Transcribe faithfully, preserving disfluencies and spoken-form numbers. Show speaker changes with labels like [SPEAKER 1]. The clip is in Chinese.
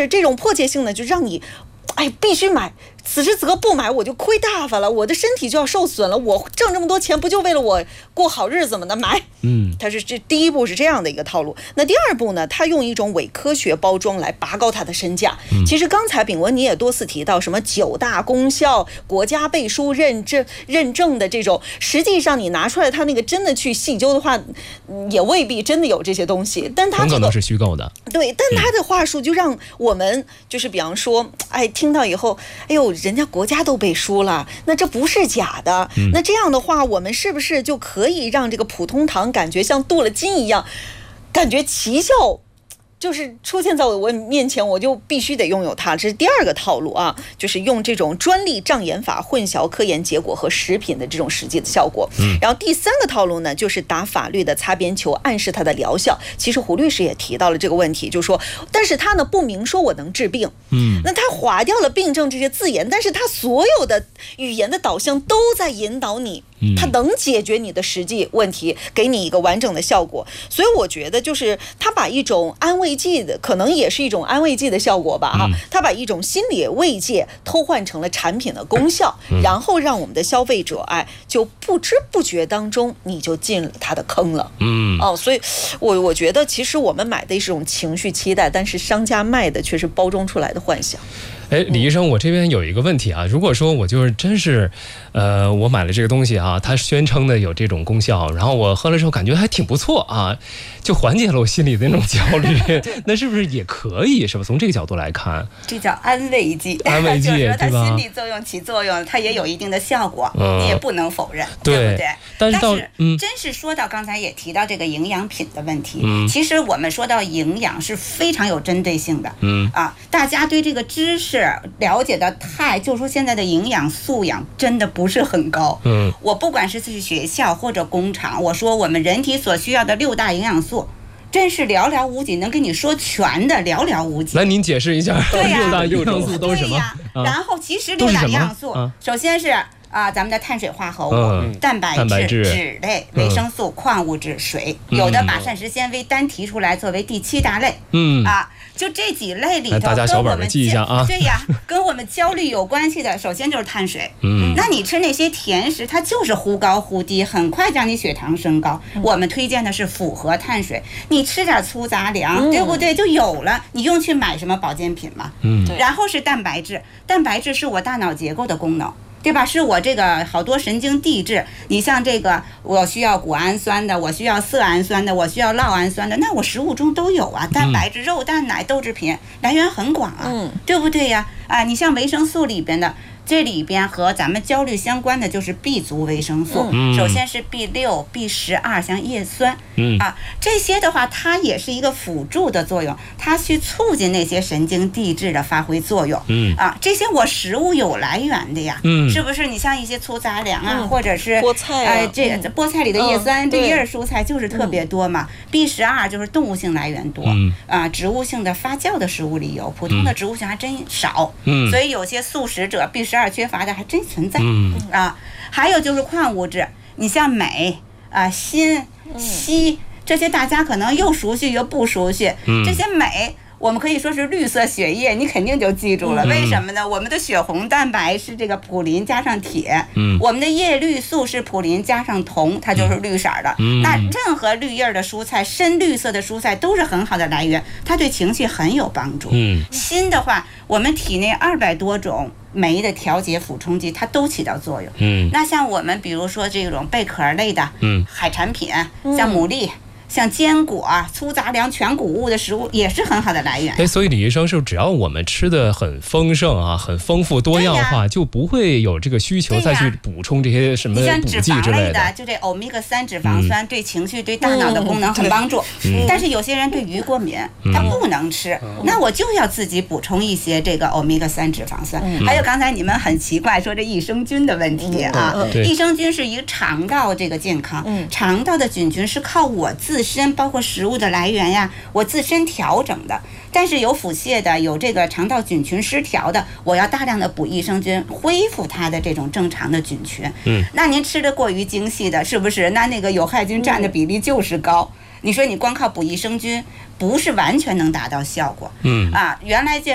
[SPEAKER 1] 就是这种迫切性呢，就让你哎必须买，此时此刻不买我就亏大发了，我的身体就要受损了，我挣这么多钱不就为了我过好日子吗？那买，嗯，它是这第一步是这样的一个套路。那第二步呢，它用一种伪科学包装来拔高它的身价。嗯、其实刚才炳文你也多次提到什么九大功效、国家背书认证认证的这种，实际上你拿出来它那个真的去细究的话，也未必真的有这些东西，但它、这个、
[SPEAKER 2] 很可能是虚构的。
[SPEAKER 1] 对，但它的话术就让我们就是比方说，哎，听到以后，哎呦，人家国家都背书了，那这不是假的。嗯、那这样的话，我们是不是就可以让这个普通糖感觉像镀了金一样，感觉奇效就是出现在我面前，我就必须得拥有它。这是第二个套路啊，就是用这种专利障眼法混淆科研结果和食品的这种实际的效果。嗯、然后第三个套路呢，就是打法律的擦边球，暗示它的疗效。其实胡律师也提到了这个问题，就是说，但是他呢不明说我能治病，嗯，那他划掉了病症这些字眼，但是他所有的语言的导向都在引导你。它能解决你的实际问题，给你一个完整的效果。所以我觉得就是他把一种安慰剂的，可能也是一种安慰剂的效果吧哈，他把一种心理慰藉偷换成了产品的功效，然后让我们的消费者哎就不知不觉当中你就进了他的坑了。嗯哦，所以我我觉得其实我们买的是一种情绪期待，但是商家卖的却是包装出来的幻想。
[SPEAKER 2] 哎，李医生，我这边有一个问题啊，如果说我就是真是，呃，我买了这个东西啊，它宣称的有这种功效，然后我喝了之后感觉还挺不错啊，就缓解了我心里的那种焦虑，那是不是也可以？是吧？从这个角度来看，
[SPEAKER 3] 这叫安慰剂，
[SPEAKER 2] 安慰剂，
[SPEAKER 3] 就是说它
[SPEAKER 2] 对吧？
[SPEAKER 3] 心理作用起作用，它也有一定的效果，
[SPEAKER 2] 嗯、
[SPEAKER 3] 你也不能否认，
[SPEAKER 2] 对,
[SPEAKER 3] 对不对？
[SPEAKER 2] 但是到
[SPEAKER 3] 嗯，真是说到刚才也提到这个营养品的问题，嗯、其实我们说到营养是非常有针对性的，嗯啊，大家对这个知识了解的太，就是说现在的营养素养真的不是很高。嗯，我不管是去学校或者工厂，我说我们人体所需要的六大营养素，真是寥寥无几，能跟你说全的寥寥无几。
[SPEAKER 2] 来，您解释一下
[SPEAKER 3] 对、啊、
[SPEAKER 2] 六大营养素都是什么？
[SPEAKER 3] 对、啊、然后其实六大营养素，啊、首先是啊，咱们的碳水化合物、嗯、蛋白质、
[SPEAKER 2] 蛋白质
[SPEAKER 3] 脂类、维生素、嗯、矿物质、水，有的把膳食纤维单提出来作为第七大类。嗯啊。就这几类里头，
[SPEAKER 2] 大家小本本记一下啊。
[SPEAKER 3] 对呀，跟我们焦虑有关系的，首先就是碳水。嗯，那你吃那些甜食，它就是忽高忽低，很快让你血糖升高。嗯、我们推荐的是复合碳水，你吃点粗杂粮，嗯、对不对？就有了，你用去买什么保健品嘛？嗯。然后是蛋白质，蛋白质是我大脑结构的功能。对吧？是我这个好多神经递质，你像这个，我需要谷氨酸的，我需要色氨酸的，我需要酪氨酸的，那我食物中都有啊。蛋白质、肉蛋奶、豆制品来源很广啊，嗯、对不对呀？啊，你像维生素里边的。这里边和咱们焦虑相关的就是 B 族维生素，嗯、首先是 B 六、B 十二，像叶酸，嗯、啊，这些的话它也是一个辅助的作用，它去促进那些神经递质的发挥作用，嗯、啊，这些我食物有来源的呀，嗯、是不是？你像一些粗杂粮啊，嗯、或者是
[SPEAKER 1] 菠菜、啊，
[SPEAKER 3] 哎、呃，这菠菜里的叶酸，
[SPEAKER 1] 嗯、
[SPEAKER 3] 这叶蔬菜就是特别多嘛。嗯、B 十二就是动物性来源多，嗯、啊，植物性的发酵的食物里有，普通的植物性还真少，嗯、所以有些素食者 B 十二缺乏的还真存在，嗯、啊，还有就是矿物质，你像镁啊、锌、硒这些大家可能又熟悉又不熟悉，嗯、这些镁。我们可以说是绿色血液，你肯定就记住了。嗯、为什么呢？我们的血红蛋白是这个普林加上铁，嗯、我们的叶绿素是普林加上铜，它就是绿色的。嗯、那任何绿叶的蔬菜，深绿色的蔬菜都是很好的来源，它对情绪很有帮助。嗯、锌的话，我们体内二百多种酶的调节辅充剂，它都起到作用。嗯、那像我们比如说这种贝壳类的，嗯、海产品，像牡蛎。像坚果、粗杂粮、全谷物的食物也是很好的来源。
[SPEAKER 2] 哎，所以李医生是只要我们吃的很丰盛啊，很丰富多样化，就不会有这个需求再去补充这些什么补剂之类的。
[SPEAKER 3] 你像脂肪类的，就这欧米伽三脂肪酸、嗯、对情绪、对大脑的功能很帮助。嗯、但是有些人对鱼过敏，嗯、他不能吃，嗯、那我就要自己补充一些这个欧米伽三脂肪酸。嗯、还有刚才你们很奇怪说这益生菌的问题啊，嗯嗯、益生菌是一个肠道这个健康，嗯、肠道的菌群是靠我自身包括食物的来源呀，我自身调整的。但是有腹泻的，有这个肠道菌群失调的，我要大量的补益生菌，恢复它的这种正常的菌群。嗯，那您吃的过于精细的，是不是？那那个有害菌占的比例就是高。嗯、你说你光靠补益生菌，不是完全能达到效果。嗯，啊，原来这。